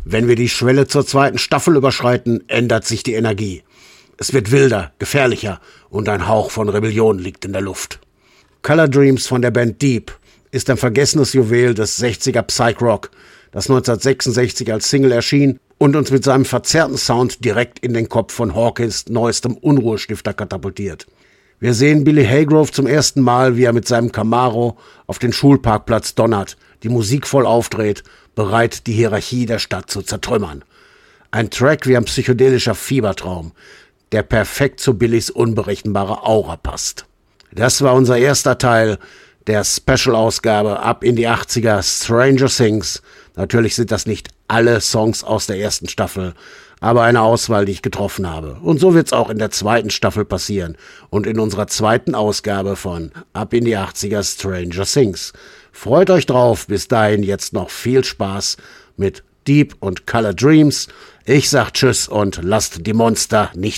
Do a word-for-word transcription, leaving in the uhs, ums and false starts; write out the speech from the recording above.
Wenn wir die Schwelle zur zweiten Staffel überschreiten, ändert sich die Energie. Es wird wilder, gefährlicher und ein Hauch von Rebellion liegt in der Luft. Color Dreams von der Band Deep ist ein vergessenes Juwel des sechziger Psych-Rock, das neunzehnhundertsechsundsechzig als Single erschien und uns mit seinem verzerrten Sound direkt in den Kopf von Hawkins neuestem Unruhestifter katapultiert. Wir sehen Billy Haygrove zum ersten Mal, wie er mit seinem Camaro auf den Schulparkplatz donnert, die Musik voll aufdreht, bereit, die Hierarchie der Stadt zu zertrümmern. Ein Track wie ein psychedelischer Fiebertraum, der perfekt zu Billys unberechenbare Aura passt. Das war unser erster Teil der Special-Ausgabe Ab in die achtziger Stranger Things. Natürlich sind das nicht alle Songs aus der ersten Staffel, aber eine Auswahl, die ich getroffen habe. Und so wird's auch in der zweiten Staffel passieren und in unserer zweiten Ausgabe von Ab in die achtziger Stranger Things. Freut euch drauf, bis dahin jetzt noch viel Spaß mit Deep und Color Dreams. Ich sag Tschüss und lasst die Monster nicht